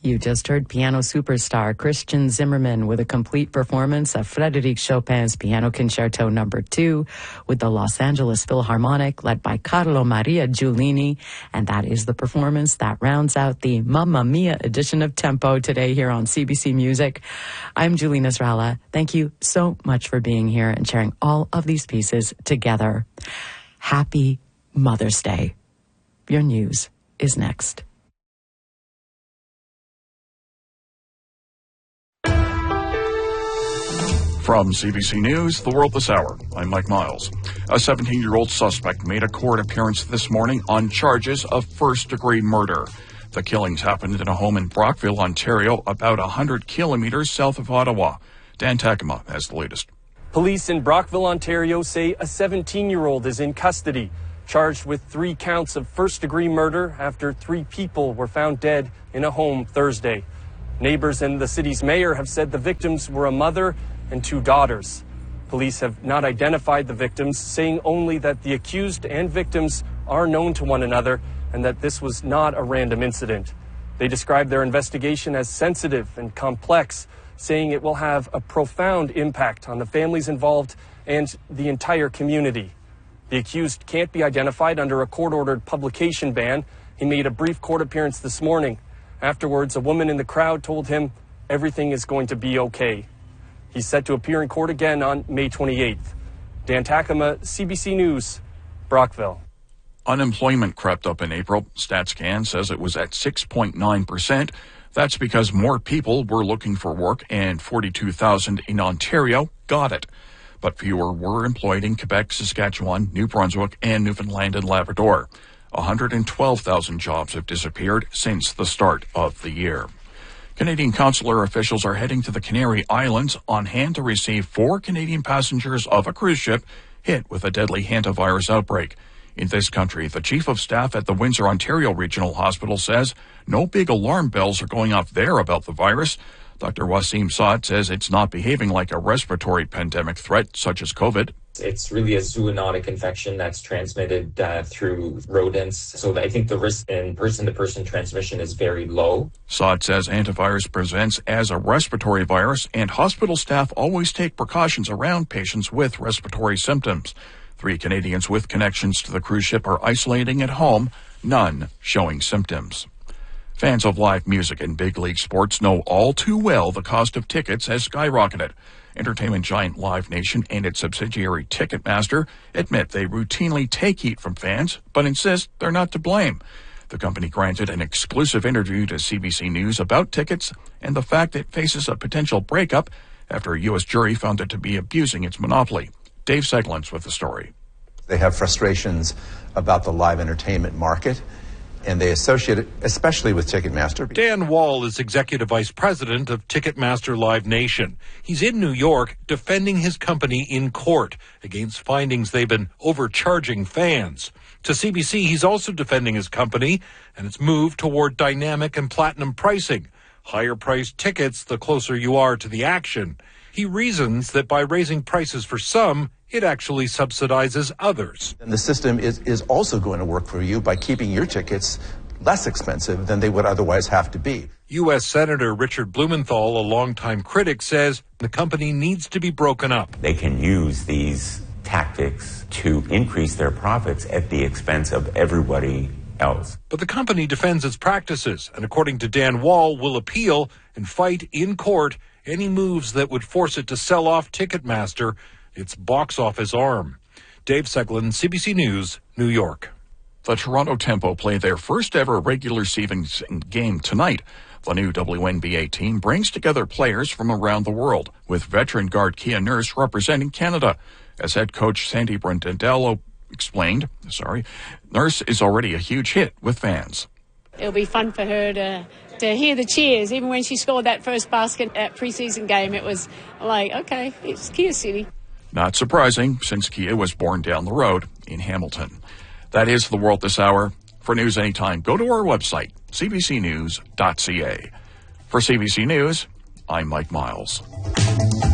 You just heard piano superstar Christian Zimmerman with a complete performance of Frédéric Chopin's Piano Concerto No. 2 with the Los Angeles Philharmonic led by Carlo Maria Giulini. And that is the performance that rounds out the Mamma Mia edition of Tempo today here on CBC Music. I'm Julie Nasrallah. Thank you so much for being here and sharing all of these pieces together. Happy Mother's Day. Your news is next. From CBC News, The World This Hour, I'm Mike Miles. A 17-year-old suspect made a court appearance this morning on charges of first-degree murder. The killings happened in a home in Brockville, Ontario, about 100 kilometers south of Ottawa. Dan Takema has the latest. Police in Brockville, Ontario say a 17-year-old is in custody, charged with 3 counts of first-degree murder after 3 people were found dead in a home Thursday. Neighbors and the city's mayor have said the victims were a mother and 2 daughters. Police have not identified the victims, saying only that the accused and victims are known to one another and that this was not a random incident. They describe their investigation as sensitive and complex, saying it will have a profound impact on the families involved and the entire community. The accused can't be identified under a court-ordered publication ban. He made a brief court appearance this morning. Afterwards, a woman in the crowd told him everything is going to be okay. He's set to appear in court again on May 28th. Dan Takema, CBC News, Brockville. Unemployment crept up in April. StatsCan says it was at 6.9%. That's because more people were looking for work and 42,000 in Ontario got it. But fewer were employed in Quebec, Saskatchewan, New Brunswick, and Newfoundland and Labrador. 112,000 jobs have disappeared since the start of the year. Canadian consular officials are heading to the Canary Islands on hand to receive 4 Canadian passengers of a cruise ship hit with a deadly hantavirus outbreak. In this country, the chief of staff at the Windsor, Ontario Regional Hospital says no big alarm bells are going off there about the virus. Dr. Wasim Saad says it's not behaving like a respiratory pandemic threat such as COVID. It's really a zoonotic infection that's transmitted through rodents. So I think the risk in person-to-person transmission is very low. Saad says antivirus presents as a respiratory virus, and hospital staff always take precautions around patients with respiratory symptoms. 3 Canadians with connections to the cruise ship are isolating at home, none showing symptoms. Fans of live music and big league sports know all too well the cost of tickets has skyrocketed. Entertainment giant Live Nation and its subsidiary Ticketmaster admit they routinely take heat from fans, but insist they're not to blame. The company granted an exclusive interview to CBC News about tickets and the fact it faces a potential breakup after a U.S. jury found it to be abusing its monopoly. Dave Seglin's with the story. They have frustrations about the live entertainment market, and they associate it especially with Ticketmaster. Dan Wall is Executive Vice President of Ticketmaster Live Nation. He's in New York defending his company in court against findings they've been overcharging fans. To CBC, he's also defending his company and its move toward dynamic and platinum pricing. Higher priced tickets the closer you are to the action. He reasons that by raising prices for some, it actually subsidizes others. And the system is also going to work for you by keeping your tickets less expensive than they would otherwise have to be. U.S. Senator Richard Blumenthal, a longtime critic, says the company needs to be broken up. They can use these tactics to increase their profits at the expense of everybody else. But the company defends its practices, and according to Dan Wall, will appeal and fight in court any moves that would force it to sell off Ticketmaster, its box office arm. Dave Seglin, CBC News, New York. The Toronto Tempo play their first ever regular season game tonight. The new WNBA team brings together players from around the world, with veteran guard Kia Nurse representing Canada. As head coach Sandy Brindendello explained, Nurse is already a huge hit with fans. It'll be fun for her to hear the cheers. Even when she scored that first basket at preseason game, it was like, okay, it's Kia City. Not surprising, since Kia was born down the road in Hamilton. That is The World This Hour. For news anytime, go to our website, cbcnews.ca. For CBC News, I'm Mike Miles.